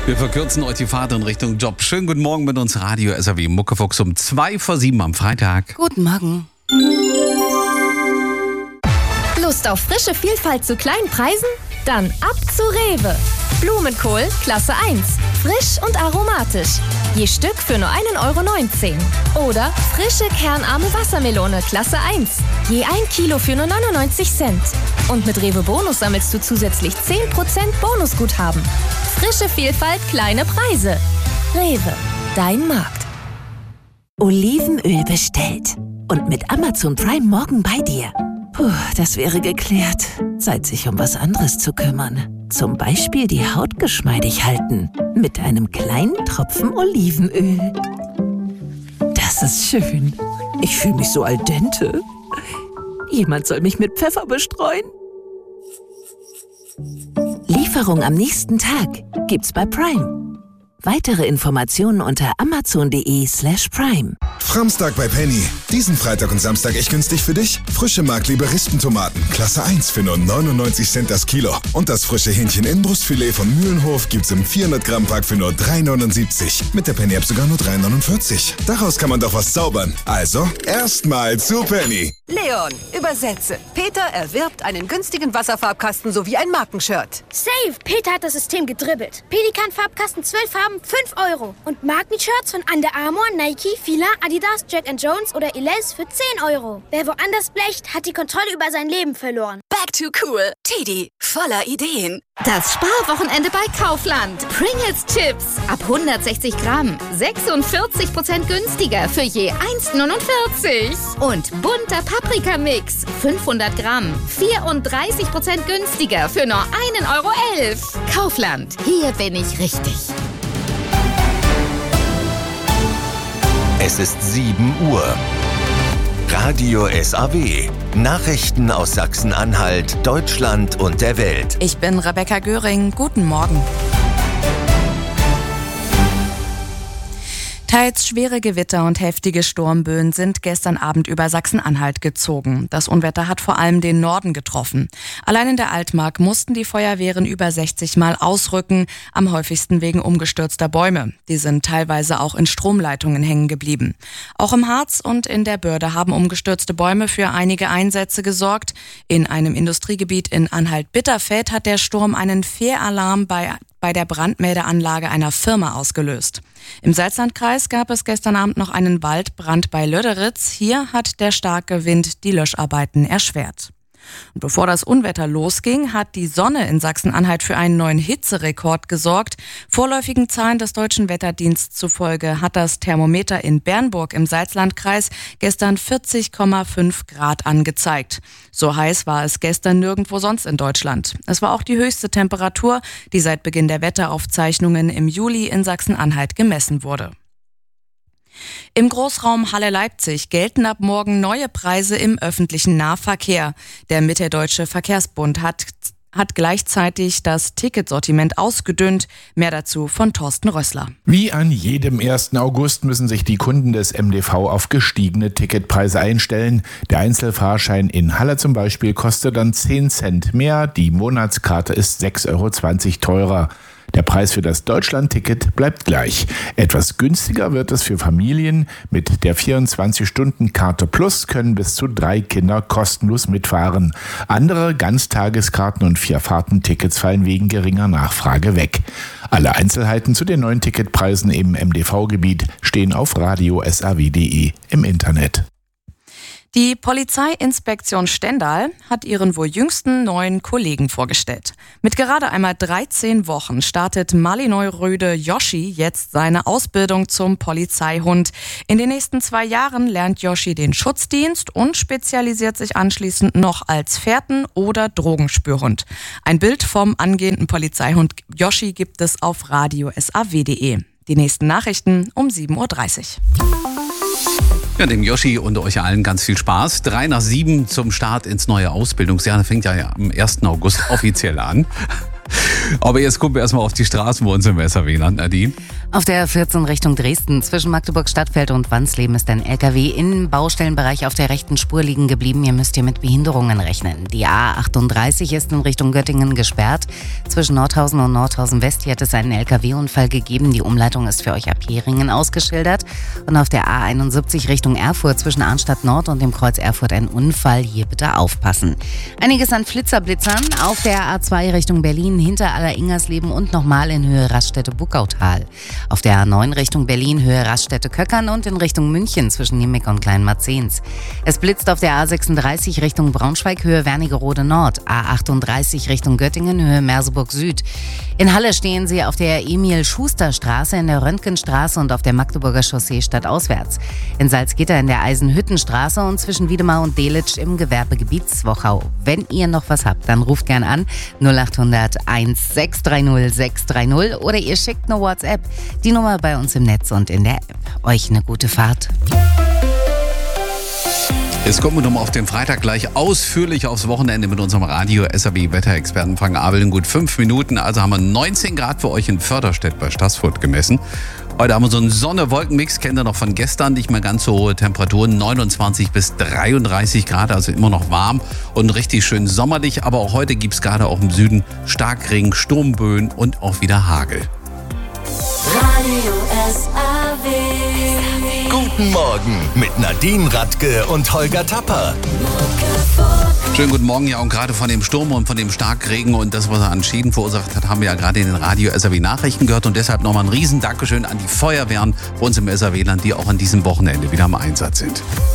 Wir verkürzen euch die Fahrt in Richtung Job. Schönen guten Morgen mit uns Radio SAW Muckefuchs um 6:02 am Freitag. Guten Morgen. Lust auf frische Vielfalt zu kleinen Preisen? Dann ab zu Rewe. Blumenkohl Klasse 1. Frisch und aromatisch. Je Stück für nur 1,19 €. Oder frische kernarme Wassermelone Klasse 1. Je 1 Kilo für nur 99 Cent. Und mit Rewe Bonus sammelst du zusätzlich 10% Bonusguthaben. Frische Vielfalt, kleine Preise. Rewe, dein Markt. Olivenöl bestellt. Und mit Amazon Prime morgen bei dir. Puh, das wäre geklärt. Zeit, sich um was anderes zu kümmern. Zum Beispiel die Haut geschmeidig halten. Mit einem kleinen Tropfen Olivenöl. Das ist schön. Ich fühle mich so al dente. Jemand soll mich mit Pfeffer bestreuen. Lieferung am nächsten Tag gibt's bei Prime. Weitere Informationen unter amazon.de/prime. Framstag bei Penny. Diesen Freitag und Samstag echt günstig für dich. Frische Markliebe Rispentomaten, Klasse 1 für nur 99 Cent das Kilo. Und das frische Hähnchen-Innenbrustfilet von Mühlenhof gibt's im 400-Gramm-Pack für nur 3,79. Mit der Penny-App sogar nur 3,49. Daraus kann man doch was zaubern. Also, erstmal zu Penny. Leon, übersetze. Peter erwirbt einen günstigen Wasserfarbkasten sowie ein Markenshirt. Safe! Peter hat das System gedribbelt. Pelikan-Farbkasten 12 Farben, 5 €. Und Markenshirts von Under Armour, Nike, Fila, Adidas, Jack & Jones oder Elize für 10 €. Wer woanders blecht, hat die Kontrolle über sein Leben verloren. Back to cool. Teddy, voller Ideen. Das Sparwochenende bei Kaufland. Pringles Chips ab 160 Gramm. 46% günstiger für je 1,49. Und bunter Paprikamix. 500 Gramm. 34% günstiger für nur 1,11 €. Kaufland. Hier bin ich richtig. Es ist 7 Uhr. Radio SAW. Nachrichten aus Sachsen-Anhalt, Deutschland und der Welt. Ich bin Rebecca Göring. Guten Morgen. Teils schwere Gewitter und heftige Sturmböen sind gestern Abend über Sachsen-Anhalt gezogen. Das Unwetter hat vor allem den Norden getroffen. Allein in der Altmark mussten die Feuerwehren über 60 Mal ausrücken, am häufigsten wegen umgestürzter Bäume. Die sind teilweise auch in Stromleitungen hängen geblieben. Auch im Harz und in der Börde haben umgestürzte Bäume für einige Einsätze gesorgt. In einem Industriegebiet in Anhalt-Bitterfeld hat der Sturm einen Fehlalarm bei der Brandmeldeanlage einer Firma ausgelöst. Im Salzlandkreis gab es gestern Abend noch einen Waldbrand bei Löderitz. Hier hat der starke Wind die Löscharbeiten erschwert. Und bevor das Unwetter losging, hat die Sonne in Sachsen-Anhalt für einen neuen Hitzerekord gesorgt. Vorläufigen Zahlen des Deutschen Wetterdienstes zufolge hat das Thermometer in Bernburg im Salzlandkreis gestern 40,5 Grad angezeigt. So heiß war es gestern nirgendwo sonst in Deutschland. Es war auch die höchste Temperatur, die seit Beginn der Wetteraufzeichnungen im Juli in Sachsen-Anhalt gemessen wurde. Im Großraum Halle-Leipzig gelten ab morgen neue Preise im öffentlichen Nahverkehr. Der Mitteldeutsche Verkehrsbund hat gleichzeitig das Ticketsortiment ausgedünnt. Mehr dazu von Thorsten Rössler. Wie an jedem 1. August müssen sich die Kunden des MDV auf gestiegene Ticketpreise einstellen. Der Einzelfahrschein in Halle zum Beispiel kostet dann 10 Cent mehr. Die Monatskarte ist 6,20 € teurer. Der Preis für das Deutschland-Ticket bleibt gleich. Etwas günstiger wird es für Familien. Mit der 24-Stunden-Karte Plus können bis zu 3 Kinder kostenlos mitfahren. Andere Ganztageskarten und 4-Fahrten-Tickets fallen wegen geringer Nachfrage weg. Alle Einzelheiten zu den neuen Ticketpreisen im MDV-Gebiet stehen auf radiosaw.de im Internet. Die Polizeiinspektion Stendal hat ihren wohl jüngsten neuen Kollegen vorgestellt. Mit gerade einmal 13 Wochen startet Malinois-Röde Yoshi jetzt seine Ausbildung zum Polizeihund. In den nächsten 2 Jahren lernt Yoshi den Schutzdienst und spezialisiert sich anschließend noch als Fährten- oder Drogenspürhund. Ein Bild vom angehenden Polizeihund Yoshi gibt es auf radiosaw.de. Die nächsten Nachrichten um 7:30 Uhr. Ja, dem Yoshi und euch allen ganz viel Spaß. 6:03 zum Start ins neue Ausbildungsjahr. Das fängt ja am 1. August offiziell an. Aber jetzt gucken wir erstmal auf die Straßen bei uns im SAW-Land, Nadine. Auf der 14 Richtung Dresden zwischen Magdeburg Stadtfeld und Wansleben ist ein LKW im Baustellenbereich auf der rechten Spur liegen geblieben. Ihr müsst hier mit Behinderungen rechnen. Die A38 ist in Richtung Göttingen gesperrt. Zwischen Nordhausen und Nordhausen West hier hat es einen LKW-Unfall gegeben. Die Umleitung ist für euch ab Heringen ausgeschildert. Und auf der A71 Richtung Erfurt zwischen Arnstadt Nord und dem Kreuz Erfurt ein Unfall. Hier bitte aufpassen. Einiges an Flitzerblitzern auf der A2 Richtung Berlin hinter Aller-Ingersleben und nochmal in Höhe Raststätte-Buckautal. Auf der A9 Richtung Berlin, Höhe Raststätte-Köckern und in Richtung München zwischen Niemek und Kleinmarzens. Es blitzt auf der A36 Richtung Braunschweig, Höhe Wernigerode Nord. A38 Richtung Göttingen, Höhe Merseburg Süd. In Halle stehen sie auf der Emil-Schuster-Straße, in der Röntgenstraße und auf der Magdeburger Chaussee stadtauswärts. In Salzgitter in der Eisenhüttenstraße und zwischen Wiedemar und Delitzsch im Gewerbegebiet Zwochau. Wenn ihr noch was habt, dann ruft gern an 0800 1630 630 oder ihr schickt eine WhatsApp. Die Nummer bei uns im Netz und in der App. Euch eine gute Fahrt. Jetzt kommen wir nochmal auf den Freitag gleich ausführlich aufs Wochenende mit unserem Radio-SAW-Wetterexperten Frank Abel in gut 5 Minuten. Also haben wir 19 Grad für euch in Förderstedt bei Staßfurt gemessen. Heute haben wir so einen Sonne-Wolken-Mix, kennt ihr noch von gestern, nicht mehr ganz so hohe Temperaturen, 29 bis 33 Grad, also immer noch warm und richtig schön sommerlich. Aber auch heute gibt es gerade auch im Süden Starkregen, Sturmböen und auch wieder Hagel. Radio SAW. Guten Morgen mit Nadine Radke und Holger Tapper. Schönen guten Morgen, ja, und gerade von dem Sturm und von dem Starkregen und das, was er an Schäden verursacht hat, haben wir ja gerade in den Radio-SAW Nachrichten gehört und deshalb nochmal ein riesen Dankeschön an die Feuerwehren bei uns im SAW-Land, die auch an diesem Wochenende wieder im Einsatz sind.